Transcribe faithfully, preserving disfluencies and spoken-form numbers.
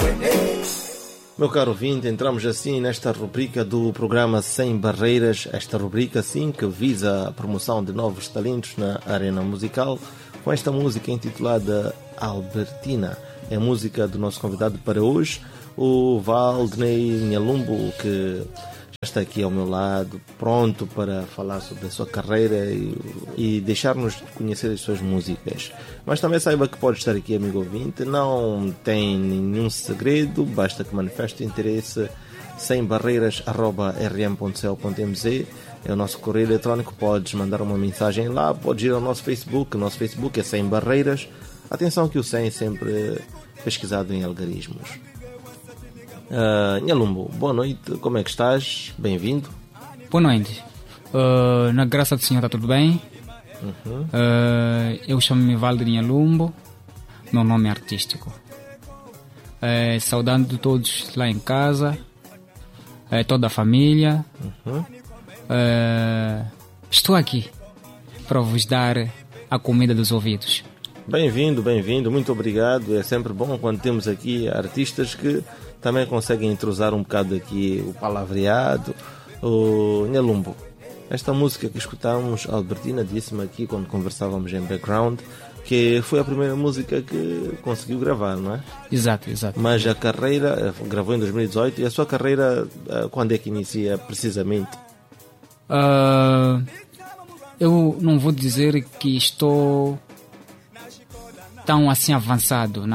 Meu caro ouvinte, entramos assim nesta rubrica do programa Sem Barreiras, esta rubrica sim que visa a promoção de novos talentos na arena musical, com esta música intitulada Albertina. É a música do nosso convidado para hoje, o Valdney Nhalumbo, que já está aqui ao meu lado, pronto para falar sobre a sua carreira e, e deixar-nos conhecer as suas músicas. Mas também saiba que pode estar aqui, amigo ouvinte, não tem nenhum segredo, basta que manifeste interesse. Sem barreiras arroba r m ponto c o ponto m z é o nosso correio eletrónico, podes mandar uma mensagem lá, podes ir ao nosso Facebook, o nosso Facebook é Sem Barreiras. Atenção que o Sem é sempre pesquisado em algarismos. Uh, Nhalumbo, boa noite, como é que estás? Bem-vindo. Boa noite. Uh, na graça do Senhor está tudo bem. Uhum. Uh, eu chamo-me Valdney Nhalumbo, meu nome é artístico. Uh, saudando todos lá em casa, uh, toda a família. Uhum. Uh, estou aqui para vos dar a comida dos ouvidos. Bem-vindo, bem-vindo, muito obrigado. É sempre bom quando temos aqui artistas que também conseguem entrosar um bocado aqui o palavreado. O Nhalumbo, esta música que escutamos, a Albertina disse-me aqui quando conversávamos em background que foi a primeira música que conseguiu gravar, não é? Exato, exato. Mas a carreira, gravou em dois mil e dezoito, e a sua carreira, quando é que inicia precisamente? Uh, eu não vou dizer que estou tão assim avançado